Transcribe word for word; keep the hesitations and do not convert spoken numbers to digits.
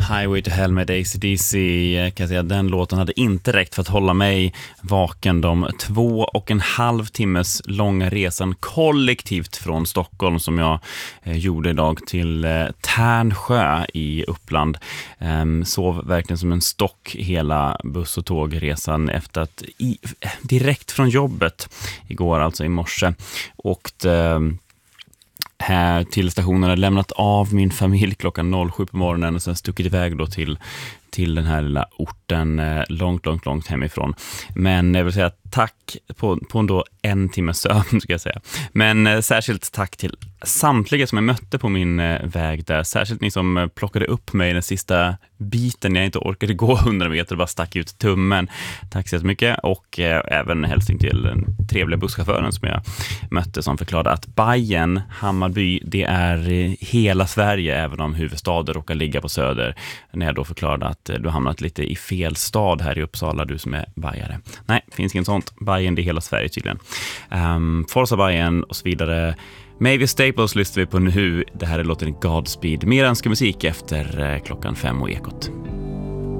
Highway to Hell med A C D C. Kan jag säga, den låten hade inte räckt för att hålla mig vaken de två och en halv timmes långa resan kollektivt från Stockholm som jag eh, gjorde idag till eh, Tärnsjö i Uppland. Ehm, sov verkligen som en stock hela buss- och tågresan efter att i, direkt från jobbet igår, alltså i morse, åkte eh, här till stationen, lämnat av min familj klockan sju på morgonen och sen stuckit iväg då till, till den här lilla orten eh, långt, långt, långt hemifrån. Men jag vill säga tack på, på ändå en timme sömn, ska jag säga. Men eh, särskilt tack till samtliga som jag mötte på min eh, väg där. Särskilt ni som eh, plockade upp mig den sista biten när jag inte orkade gå hundra meter och bara stack ut tummen. Tack så mycket. Och eh, även hälsning till den trevliga busschauffören som jag mötte som förklarade att Bajen, Hammarby, det är eh, hela Sverige, även om huvudstaden råkar ligga på söder. När jag då förklarade att eh, du hamnat lite i fel stad här i Uppsala, du som är bajare. Nej, finns inget sånt. Bajen, det är hela Sverige tydligen. Um, Forza Bajen och så vidare. Mavis Staples lyssnar vi på nu. Det här är låten Godspeed. Mer önska musik efter eh, klockan fem och Ekot.